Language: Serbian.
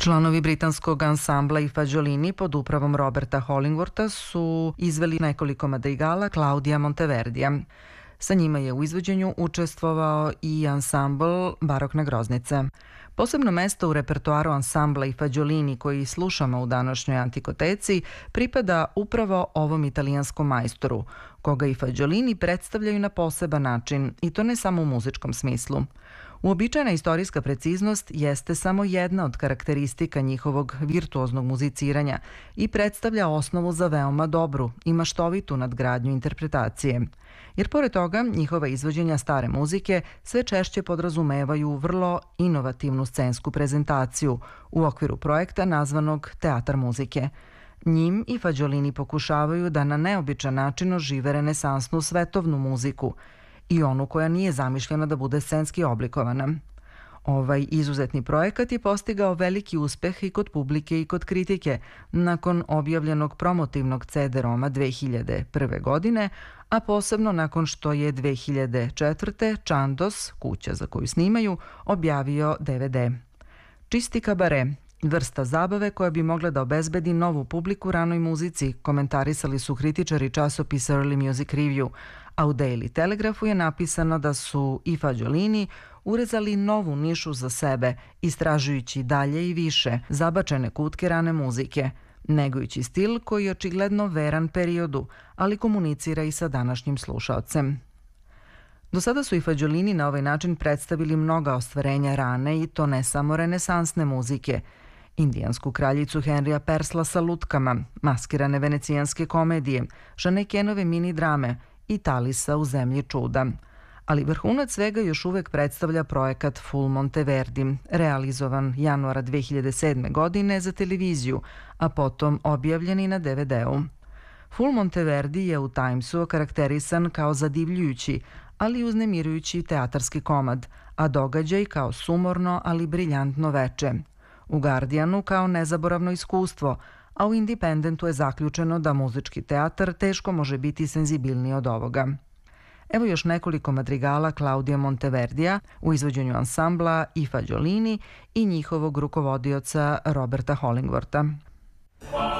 Članovi britanskog ansambla I Fagiolini pod upravom Roberta Hollingwortha su izveli nekoliko madrigala Claudia Monteverdija. Sa njima je u izvođenju učestvovao i ansambl Barokne groznice. Posebno mesto u repertoaru ansambla I Fagiolini koji slušamo u današnjoj Antikoteci pripada upravo ovom italijanskom majstoru, koga I Fagiolini predstavljaju na poseban način i to ne samo u muzičkom smislu. Uobičajena istorijska preciznost jeste samo jedna od karakteristika njihovog virtuoznog muziciranja i predstavlja osnovu za veoma dobru i maštovitu nadgradnju interpretacije. Jer pored toga, njihova izvođenja stare muzike sve češće podrazumevaju vrlo inovativnu scensku prezentaciju u okviru projekta nazvanog Teatar muzike. Njim I Fagiolini pokušavaju da na neobičan način ožive renesansnu svetovnu muziku i onu koja nije zamišljena da bude scenski oblikovana. Ovaj izuzetni projekat je postigao veliki uspeh i kod publike i kod kritike nakon objavljenog promotivnog CD-roma 2001. godine, a posebno nakon što je 2004. Chandos, kuća za koju snimaju, objavio DVD. Čisti kabare, vrsta zabave koja bi mogla da obezbedi novu publiku ranoj muzici, komentarisali su kritičari časopisa Early Music Review, a u Daily Telegraphu je napisano da su I Fagiolini urezali novu nišu za sebe, istražujući dalje i više zabačene kutke rane muzike, negujući stil koji je očigledno veran periodu, ali komunicira i sa današnjim slušaocem. Do sada su I Fagiolini na ovaj način predstavili mnoga ostvarenja rane i to ne samo renesansne muzike, indijansku kraljicu Henrya Persla sa lutkama, maskirane venecijanske komedije, Šanekenove mini drame i Talisa u zemlji čuda. Ali vrhunac svega još uvek predstavlja projekat Full Monteverdi, realizovan januara 2007. godine za televiziju, a potom objavljen i na DVD-u. Full Monteverdi je u Timesu okarakterisan kao zadivljujući, ali uznemirujući teatarski komad, a događaj kao sumorno, ali briljantno veče. U Guardianu kao nezaboravno iskustvo, a u Independentu je zaključeno da muzički teatar teško može biti senzibilniji od ovoga. Evo još nekoliko madrigala Claudia Monteverdija u izvođenju ansambla I Fagiolini i njihovog rukovodioca Roberta Hollingwortha.